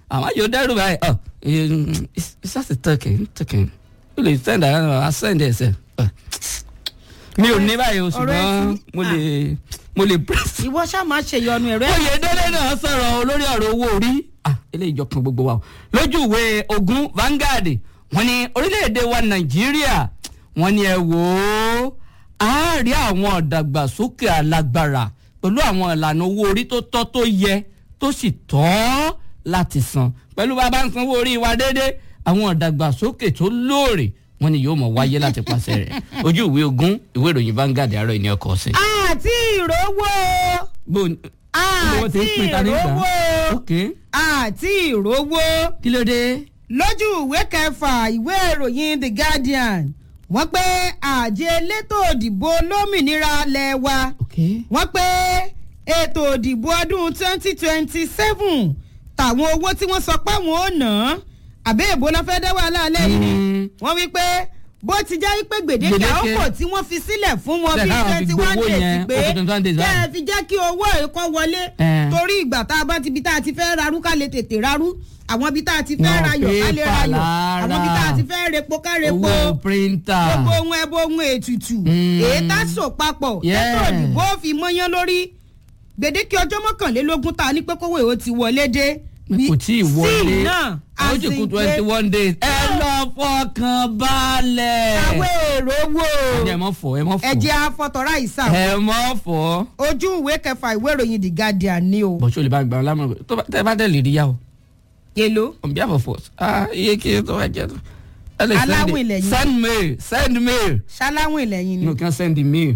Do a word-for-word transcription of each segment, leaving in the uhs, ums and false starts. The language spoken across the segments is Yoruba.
àmọ́ yóò dẹ́rù báyìí ọ̀ it's just a token token o lè send ẹ̀ send ẹ̀ sẹ́ mi ò ní báyìí o ṣùgbọ́n mo lè mo lè press. ìwọ ṣáà máa ṣe ìyọnu ẹ̀rọ. Oyèdélé náà sọ̀rọ̀ olórí ọ̀rọ̀ owó orí eléyìí jọ kan gbogbo wa o lójú ìwé ogún Vanguard wọ́n ní orílẹ̀-èdè wa Nàìjíríà wọ́n ní ẹ wò ó àárí àwọn ọ̀dàgbàsókè alágbára pẹ̀lú àwọn ìlànà owó orí tó tọ́ tó yẹ tó sì tọ́ láti san pẹ̀lú bàbá ń sanwó orí wa déédéé àwọn ọ̀dàgbàsókè tó lóòrè wọ́n ní yóò mọ̀ wáyé láti pàṣẹ rẹ̀ ojú ìwé ogún ìwé ìròyìn Vanguard àárọ̀ ìní ọkọ̀ ọ̀sẹ̀. àti ìrówó. bó àti ìrówó. àti ìrówó. kí ló dé. lójú ìwé kẹfà ìwé ìròyìn The Guardian wọ́n pé àjọ elétò òdìbò olómìnira lẹ́wà wọ́n pé ètò òdìbò ọdún twenty twenty seven tàwọn owó tí wọ́n sọ pé àwọn ò ná àbẹ́ èbó la fẹ́ dá wàhálà alẹ́ yìí ni wọ́n wí pé bó ti jẹ́ pé gbèdéke àkókò tí wọ́n fi sílẹ̀ fún wọn bíi twenty one days pé kẹ́ ẹ fi jẹ́ kí owó ẹ̀kọ́ wọlé torí ìgbà tá a bá ti bi tá a ti fẹ́ rarú ká lè tètè rarú àwọn ibi tá a ti fẹ́ rayọ̀ ká lè rayọ̀ àwọn ibi tá a ti fẹ́ repo ká repo gbogbo ohun ẹbọ ohun ètùtù èyí tá a sò papọ̀ ètò òdìbò fi mọ́yán lórí gbèdéke ọjọ́ mọ́kànlélógún tá a ní pé kówó èwo ti wọlé dé kò tí ì wọlé ó sì kú twenty one days ẹ lọ fọkàn balẹ̀. àwọn èrò wo ẹ mọ̀ fọ́ ẹ mọ̀ fọ́ ẹ jẹ́ afọ́tọ̀rá ìsà. ẹ mọ̀ fọ́. ojú ìwé kẹfà ìwé ìròyìn The Guardian ni o. bọ́sọ̀ lè bá gbà ọ́ lámọ̀ tó tẹ́ bá tẹ̀ lè rí yá o. èlò. on behalf of us ah iye kí tó wá jẹ tó. aláwìn lẹ́yìn. send mail send mail. ṣaláwìn lẹ́yìn ni. no can send the mail.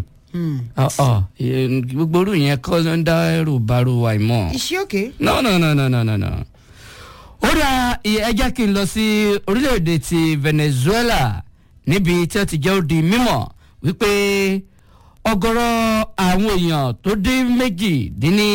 gbogbo orú yẹn kọ́ ló ń dá ẹrù baro wa ìmọ̀. is she okay? no no no no no no no. ó dá ẹ jẹ́ kí n lọ sí orílẹ̀-èdè ti Venezuela níbi tí ó ti jẹ́ ó di mímọ̀ wípé ọ̀gọ̀rọ̀ àwọn èèyàn tó dín méjì dín ní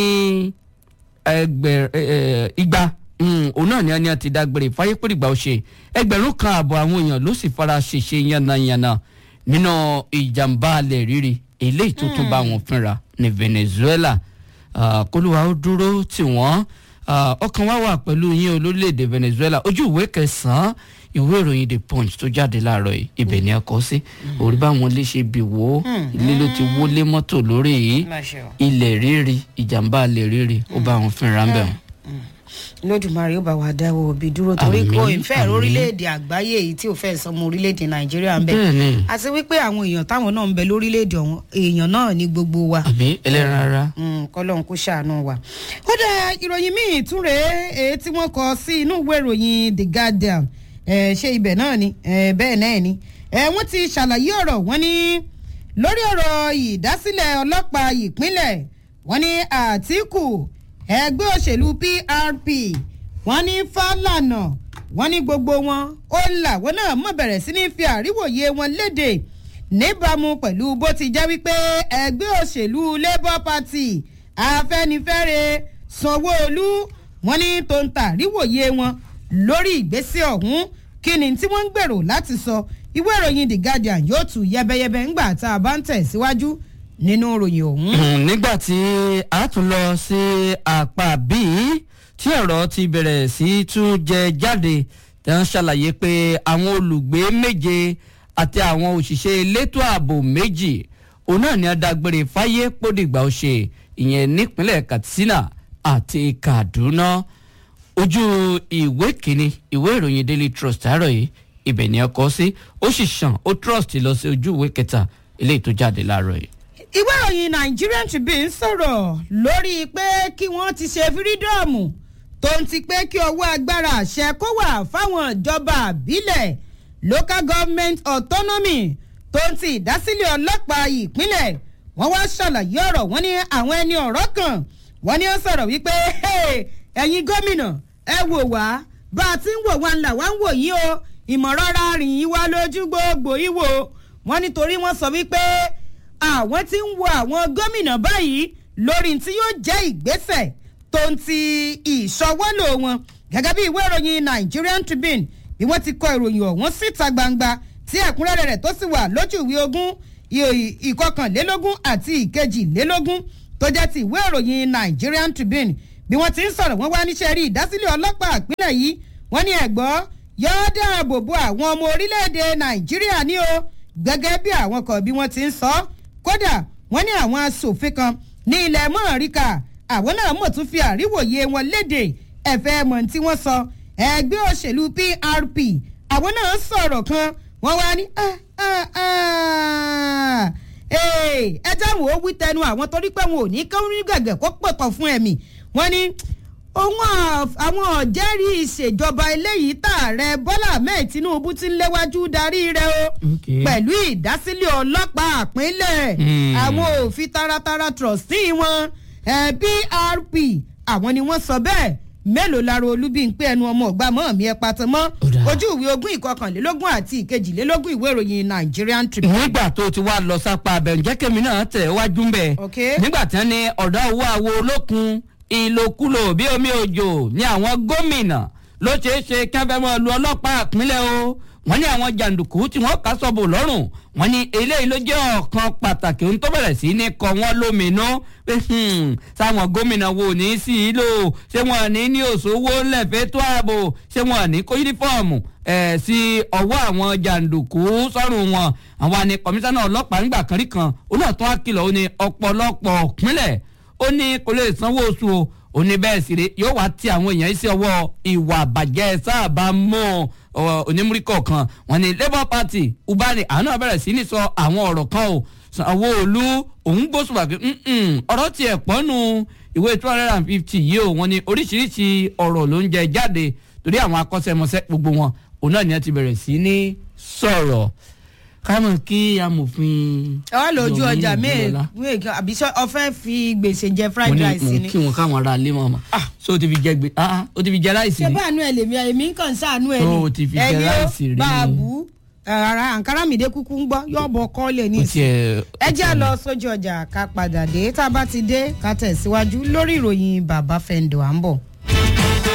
ẹgbẹ̀rún igba òun náà ni a ní a ti dágbére fáyé pé ìgbà ó ṣe ẹgbẹ̀rún kan ààbọ̀ àwọn èèyàn ló sì fara ṣèṣe yánnayànna nínú ìjàmbá alẹ̀ rírì eléyìí tó tún bá wọn fínra ní Venezuela kólúwa ó dúró tì wọ́n ọkàn wa wà pẹ̀lú yín olórílẹ̀‐èdè Venezuela ojú ìwé kẹsàn-án ìwé ìròyìn The Punch tó jáde láàárọ̀ yìí ibẹ̀ ni a kọ sí orí báwọn lè ṣe bì wò ilé ló ti wọlé mọ́tò lórí yìí ilẹ̀ rírì ìjàmbá alẹ̀ rírì ó bá wọn fínra ń bẹ̀ wọ́n. Lódùmarè ó bá wa dáwọ́ òbí dúró torí kó ìfẹ́ orílẹ̀-èdè àgbáyé èyí tí ò fẹ́ sọmọ orílẹ̀-èdè Nàìjíríà ń bẹ àti wípé àwọn èèyàn táwọn náà ń bẹ lórílẹ̀-èdè ọ̀hún èèyàn náà ní gbogbo wa. àbí ẹlẹ́ran ara. kọ́lọ́n kó ṣàánú wa. ó dá ìròyìn míì tún rèé èyí tí wọ́n kọ sí inú ìwé ìròyìn The Guardian ṣé ibẹ̀ náà ni bẹ́ẹ̀ náà ni wọ́n ti ṣàlàyé ọ̀rọ̀ wọn ní lórí ọ̀rọ̀ ìdásílẹ̀ ọlọ́pàá ìpínlẹ̀ wọn ní Àtíkù ẹgbẹ́ òṣèlú P R P wọ́n ní Fálànà wọ́n ní gbogbo wọn ó là wọ́n náà mọ̀ bẹ̀rẹ̀ sí ní fi àríwòye wọn léde níbàámu pẹ̀lú bó ti jẹ́ wípé ẹgbẹ́ òṣèlú Labour Party Afẹ́nifẹ́re Sanwó-Olú wọ́n ní tó ń ta àríwòye wọn lórí ìgbésẹ̀ ọ̀hún kí ni tí wọ́n ń gbèrò láti sọ ìwé ìròyìn The Guardian yóò tù yẹbẹyẹbẹ ńgbà tá a bá ń tẹ̀síwájú nínú ìròyìn ọ̀hún. nígbà tí a tún lọ sí apá bíi tí ọ̀rọ̀ ti bẹ̀rẹ̀ sí tún jẹ jáde tí wọ́n ṣàlàyé pé àwọn olùgbé méje àti àwọn òṣìṣẹ́ elétò ààbò méjì òun náà ni adágbére fáyé pódìgbà ó ṣe ìyẹn nípínlẹ̀ Katsina àti Kaduna ojú ìwé kìíní ìwé ìròyìn Daily Trust àárọ̀ yìí ibẹ̀ ni ẹ kọ sí ó sì ṣàn ó trust lọ sí ojú ìwé kẹta eléyìí tó jáde láàárọ̀ yìí. ìwé ìròyìn Nigerian Tribune sọ̀rọ̀ lórí pé kí wọ́n ti ṣe fírídọ́ọ̀mù tó ń ti pé kí ọwọ́ agbára àṣẹ kó wà fáwọn ìjọba àbílẹ̀ local government autonomy tó ń ti ìdásílẹ̀ ọlọ́pàá ìpínlẹ̀ wọ́n wá ṣàlàyé ọ̀rọ̀ wọ́n ní àwọn ẹni ọ̀rọ̀ kan wọ́n ní ó sọ̀rọ̀ wípé ẹ̀yin gómìnà ẹ wò wá bá a ti ń wò wá ńlá wá ń wò yí o ìmọ̀ràn rìn yín wá lójú gbogbo ìwò wọ́n nítorí wọ́n sọ wípé àwọn tí ń wo àwọn gómìnà báyìí lórí tí yóò jẹ́ ìgbésẹ̀ tó ń ti ìṣọwọ́lò wọn gẹ́gẹ́ bí ìwé ìròyìn Nigerian Tribune bí wọ́n ti kọ ìròyìn ọ̀hún síta gbangba tí ẹ̀kúnrẹ́rẹ́ rẹ̀ tó sì wà lójú ìwé ogún ìkọkànlélógún àti ìkejìlélógún tó jẹ́ ti ìwé ìròyìn Nigerian Tribune bí wọ́n ti ń sọ̀rọ̀ wọ́n wá níṣẹ́ rí ìdásílẹ̀ ọlọ́pàá ìpínlẹ̀ yìí wọ́n ní ẹ̀gbọ́ yóò dáàbò bo àwọn ọmọ orílẹ̀-èdè nàìjíríà ní o gẹ́gẹ́ bí àwọn kan bí wọ́n ti ń sọ kódà wọ́n ní àwọn asòfin kan ní ilẹ̀ mọ́ọ̀ríkà àwọn náà mọ̀ tún fi àríwòye wọn léde ẹ̀fẹ́ mọ̀ tí wọ́n sọ ẹgbẹ́ òṣèlú P R P àwọn náà sọ̀rọ̀ kan wọ́n wá ní ẹ jáwọ́ ó wí tẹnu àwọn torí pé wọn ò ní kí wọ́n gẹ̀gẹ̀ kó pẹ̀kọ̀ fún ẹ̀mí wọ́n ní àwọn ọ̀jẹ́rìí ìṣèjọba eléyìí tààrẹ Bọ́lá Ahmed Tinubu ti ń léwájú darí rẹ̀ o pẹ̀lú ìdásílẹ̀ ọlọ́pàá àpínlẹ̀ àwọn òfin taratara trustee wọn P R P àwọn ni wọ́n sọ bẹ́ẹ̀ mélòó lára Olúbímpé ẹnu ọmọ ọgbà mọ́ mi ẹ patan mọ́ ojú ìwé ogún ìkọkànlélógún àti ìkejìlélógún ìwé ìròyìn Nigerian Tribune. nígbà tó ti wá lọ sápá abẹ́rùn jẹ́ kẹ́mi náà tẹ̀ wájú ń bẹ̀ nígbà tí wọ́n ní ọ̀dọ́ owó àwo olókun ìlòkulò bí omi òjò ní àwọn gómìnà ló ṣeé ṣe kí wọ́n fẹ́ mọ́ lu ọlọ́pàá ìpínlẹ̀ o wọ́n ní àwọn jàǹdùkú tí wọ́n kà sọ́bù lọ́rùn wọ́n ní eléyìí ló jẹ́ ọ̀kan pàtàkì ohun tó bẹ̀rẹ̀ sí ní kọ wọ́n lóminú pé sáwọn gómìnà wo ní sí i lò ṣé wọ́n ní ní òṣòwò ńlẹ̀fẹ́ tó ààbò ṣé wọ́n ní kó yúnífọ́ọ̀mù ẹ̀ sí ọwọ́ àwọn jàǹdùkú sọ́rùn wọn àwọn àni kọmíṣánná ọlọ́pàá nígbà kan rí kan ó náà tún á kìlọ̀ ó ní ọ̀pọ̀lọpọ̀ ìpínlẹ̀ ó ní kò lè sanwó oṣù o ó ní bẹ́ẹ̀ sì rè yóò wá ti àwọn èèyàn sí ọwọ́ ìwà àbàjẹ́ sáàbà mọ́ onímúríkọ̀ kan wọn ni Labour Party Ubani àwọn náà bẹ̀rẹ̀ sí ní sọ àwọn ọ̀rọ̀ kan o Sanwó-Olú òun gbósùbà pé ọ̀rọ̀ tiẹ̀ pọ́nù ìwé two hundred and fifty yìí o wọn ni oríṣiríṣi ọ̀rọ̀ ló ń jẹ jáde torí àwọn akọ́ṣẹ́mọṣẹ́ gbogbo wọn òun náà ni wọ́n ti bẹ̀rẹ̀ sí ní sọ̀rọ̀ kámọ̀ kí amòfin. ẹ wá lójú ọjà mẹ́ẹ̀ àbí ọfẹ́ fi gbèsè jẹ fried rice ni. mo kí wọn káwọn ará ilé mọ́ ma so o ti fi jẹ gbé o ti fi jẹ láìsí rí. ṣé báànú ẹ lèmi èmi ń kàn sáànú ẹ ni o ti fi jẹ láìsí rí. báàbù ara àǹkárá mìdé kúkú ń gbọ́ yóò bọ kọ́ọ̀lẹ̀ ní ìsìn. ẹ jẹ́ lọ sójú ọjà ká padà dé tá a bá ti dé ká tẹ̀síwájú lórí ìròyìn bàbá fẹ́ńdọ̀ à ń bọ̀.